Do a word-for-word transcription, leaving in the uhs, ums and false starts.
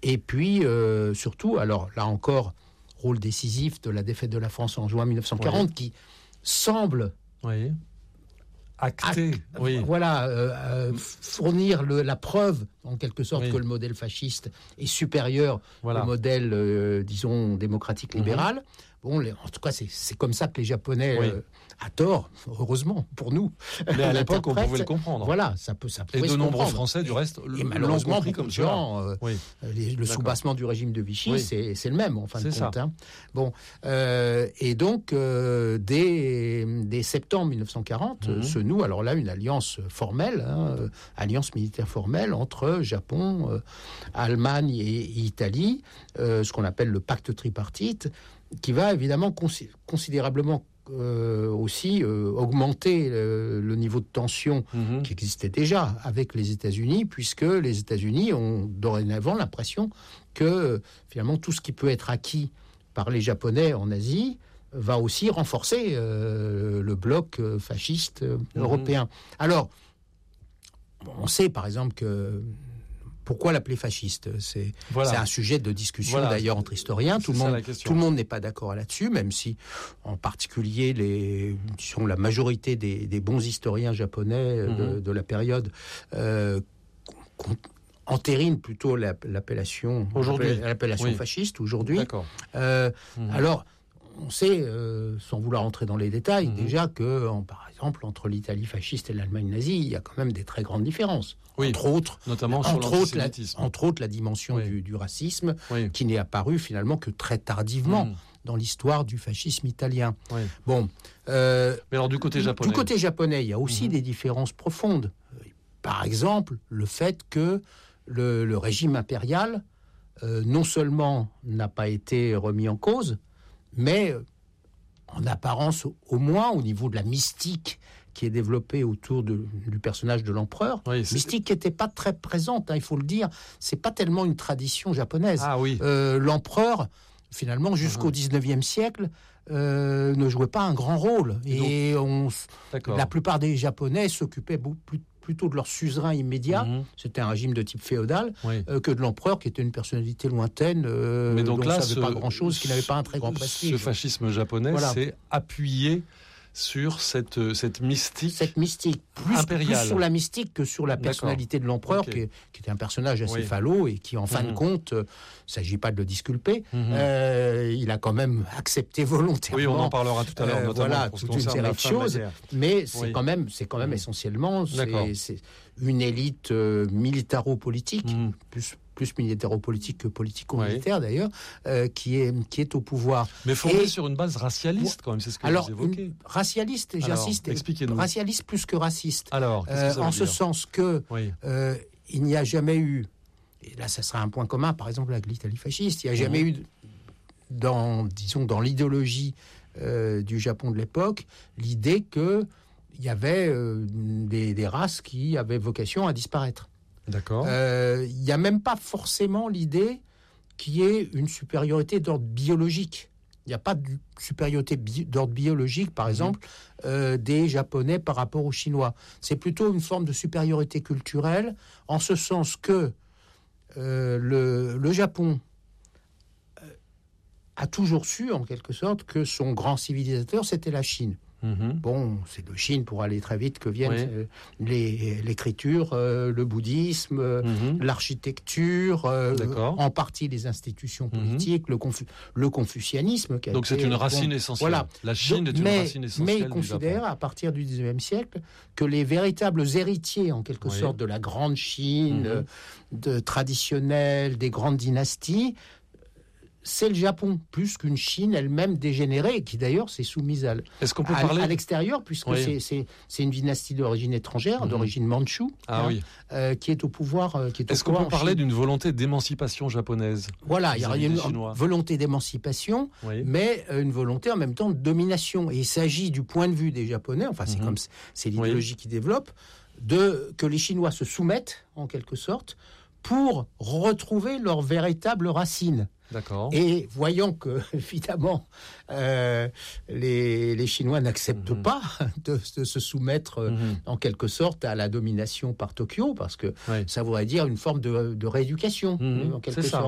et puis, euh, surtout, alors là encore, rôle décisif de la défaite de la France en juin dix-neuf cent quarante, oui. qui semble... Oui. Acté, Act, oui. Voilà, euh, euh, fournir le, la preuve, en quelque sorte, oui. que le modèle fasciste est supérieur voilà. au modèle, euh, disons, démocratique libéral. Mm-hmm. Bon, les, en tout cas, c'est, c'est comme ça que les Japonais, oui. euh, à tort, heureusement pour nous. Mais à l'époque, on pouvait le comprendre. Voilà, ça peut, ça Et de se nombreux comprendre. Français, du reste, et, et malheureusement, compris beaucoup comme de gens, euh, oui. les, le soubassement du régime de Vichy, oui. c'est, c'est le même, en fin c'est de compte. Ça. Hein. Bon, euh, et donc, euh, dès, dès septembre dix-neuf cent quarante, mm-hmm. se noue, alors là, une alliance formelle, hein, euh, alliance militaire formelle entre Japon, euh, Allemagne et, et Italie, euh, ce qu'on appelle le pacte tripartite, qui va évidemment consi- considérablement euh, aussi euh, augmenter le, le niveau de tension mmh. qui existait déjà avec les États-Unis, puisque les États-Unis ont dorénavant l'impression que finalement tout ce qui peut être acquis par les Japonais en Asie va aussi renforcer euh, le bloc fasciste euh, mmh. européen. Alors, on sait par exemple que pourquoi l'appeler fasciste ? C'est, voilà. c'est un sujet de discussion voilà. d'ailleurs entre historiens. Tout le, monde, tout le monde n'est pas d'accord là-dessus, même si en particulier les, disons, la majorité des, des bons historiens japonais mm-hmm. de, de la période euh, entérinent plutôt la, l'appellation, aujourd'hui. l'appellation oui. fasciste aujourd'hui. D'accord. Euh, mm-hmm. Alors, on sait, euh, sans vouloir entrer dans les détails, mm-hmm. déjà que, en, par exemple, entre l'Italie fasciste et l'Allemagne nazie, il y a quand même des très grandes différences. Oui, entre autres, notamment entre sur autres, la, l'antisémitisme. entre autres, la dimension oui. du, du racisme, oui. qui n'est apparue finalement que très tardivement mm. dans l'histoire du fascisme italien. Oui. Bon, euh, mais alors du côté japonais, du côté japonais, il y a aussi mm-hmm. des différences profondes. Par exemple, le fait que le, le régime impérial, euh, non seulement n'a pas été remis en cause, mais en apparence, au moins au niveau de la mystique qui est développée autour de, du personnage de l'empereur, oui, mystique qui n'était pas très présente, hein, il faut le dire, c'est pas tellement une tradition japonaise. Ah, oui. euh, l'empereur, finalement, jusqu'au dix-neuvième siècle, euh, ne jouait pas un grand rôle. Et, Et donc, on, la plupart des Japonais s'occupaient beaucoup plus plutôt de leur suzerain immédiat, mmh. c'était un régime de type féodal, oui. euh, que de l'empereur qui était une personnalité lointaine, euh, mais donc dont là, on ne savait ce, pas grand-chose, qui n'avait pas un très grand prestige. Ce fascisme japonais voilà. s'est appuyé sur cette, cette mystique Cette mystique, plus, impériale. Plus sur la mystique que sur la personnalité D'accord. de l'empereur, okay. qui, est, qui était un personnage assez oui. falot et qui, en fin mmh. de compte, il euh, ne s'agit pas de le disculper, mmh. euh, il a quand même accepté volontairement. Oui, on en parlera tout à l'heure, euh, notamment voilà, pour toute une série de choses, mais c'est oui. quand même, c'est quand même mmh. essentiellement c'est, c'est une élite euh, militaro-politique, mmh. plus plus militaro-politique que politico-militaire oui. d'ailleurs, euh, qui est qui est au pouvoir. Mais fondé et, sur une base racialiste quand même, c'est ce que alors, vous évoquez. Racialiste, alors, j'insiste. Expliquez-nous. Racialiste plus que raciste. Alors, qu'est-ce euh, que ça veut en dire ce sens que oui. euh, il n'y a jamais eu, et là ça sera un point commun, par exemple avec l'Italie fasciste, il n'y a jamais mmh. eu dans, disons, dans l'idéologie euh, du Japon de l'époque, l'idée que il y avait euh, des, des races qui avaient vocation à disparaître. D'accord. Il euh, n'y a même pas forcément l'idée qu'il y ait une supériorité d'ordre biologique. Il n'y a pas de supériorité bi- d'ordre biologique, par mmh. exemple, euh, des Japonais par rapport aux Chinois. C'est plutôt une forme de supériorité culturelle, en ce sens que euh, le, le Japon euh, a toujours su, en quelque sorte, que son grand civilisateur, c'était la Chine. Mmh. Bon, c'est de Chine, pour aller très vite, que viennent oui. euh, les, l'écriture, euh, le bouddhisme, euh, mmh. l'architecture, euh, en partie les institutions politiques, mmh. le, confu- le confucianisme. Qui a Donc été, c'est une racine bon, essentielle. Voilà. La Chine Donc, est une mais, racine essentielle. Mais il considère, à partir du dix-neuvième siècle, que les véritables héritiers, en quelque oui. sorte, de la grande Chine, mmh. euh, de, traditionnelle, des grandes dynasties, c'est le Japon, plus qu'une Chine elle-même dégénérée, qui d'ailleurs s'est soumise à, Est-ce qu'on peut à, parler... à l'extérieur, puisque oui. c'est, c'est, c'est une dynastie d'origine étrangère, mmh. d'origine mandchoue, ah, hein, oui. euh, qui est au pouvoir. Euh, qui est Est-ce au qu'on pouvoir peut parler Chine. d'une volonté d'émancipation japonaise ? Voilà, il y a une volonté d'émancipation, oui. mais une volonté en même temps de domination. Et il s'agit du point de vue des Japonais, enfin c'est mmh. comme c'est l'idéologie oui. qui développe, de que les Chinois se soumettent, en quelque sorte, pour retrouver leurs véritables racines. D'accord. Et voyant que, évidemment, euh, les, les Chinois n'acceptent mmh. pas de, de se soumettre, mmh. en quelque sorte, à la domination par Tokyo, parce que oui. ça voudrait dire une forme de, de rééducation, mmh. en quelque C'est sorte. Ça.